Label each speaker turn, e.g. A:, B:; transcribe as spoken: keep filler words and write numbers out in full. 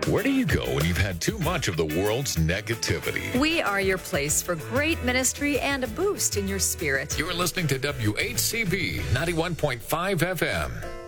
A: Where do you go when you've had too much of the world's negativity?
B: We are your place for great ministry and a boost in your spirit.
A: You're listening to W H C B ninety-one point five F M.